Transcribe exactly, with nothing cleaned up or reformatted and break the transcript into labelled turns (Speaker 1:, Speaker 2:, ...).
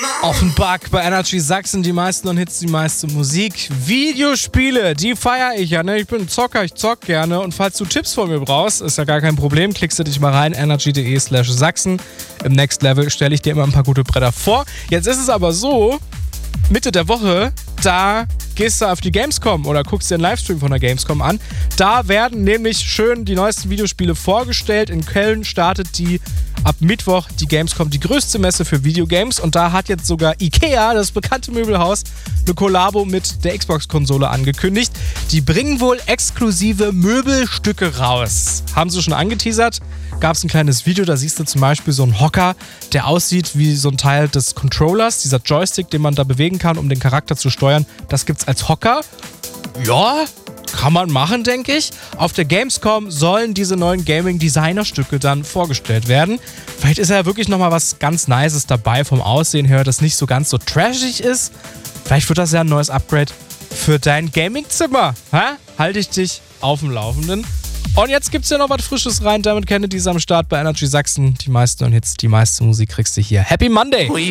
Speaker 1: Offenbach bei Energy Sachsen, die meisten und Hits, die meiste Musik. Videospiele, die feiere ich ja, ne? Ich bin ein Zocker, ich zock gerne. Und falls du Tipps von mir brauchst, ist ja gar kein Problem, klickst du dich mal rein, energy.de slash Sachsen. Im Next Level stelle ich dir immer ein paar gute Bretter vor. Jetzt ist es aber so, Mitte der Woche, da gehst du auf die Gamescom oder guckst dir einen Livestream von der Gamescom an. Da werden nämlich schön die neuesten Videospiele vorgestellt. In Köln startet die ab Mittwoch die Gamescom, die größte Messe für Videogames. Und da hat jetzt sogar Ikea, das bekannte Möbelhaus, eine Kollabo mit der Xbox-Konsole angekündigt. Die bringen wohl exklusive Möbelstücke raus. Haben sie schon angeteasert. Gab es ein kleines Video, da siehst du zum Beispiel so einen Hocker, der aussieht wie so ein Teil des Controllers, dieser Joystick, den man da bewegen kann, um den Charakter zu steuern. Das gibt's als Hocker. Ja, kann man machen, denke ich. Auf der Gamescom sollen diese neuen Gaming-Designer-Stücke dann vorgestellt werden. Vielleicht ist ja wirklich nochmal was ganz Nices dabei vom Aussehen her, das nicht so ganz so trashig ist. Vielleicht wird das ja ein neues Upgrade für dein Gaming-Zimmer. Hä? Halte ich dich auf dem Laufenden. Und jetzt gibt's ja noch was Frisches rein. Damit Kennedy ist am Start bei Energy Sachsen. Die meisten und Hits, die meiste Musik kriegst du hier. Happy Monday!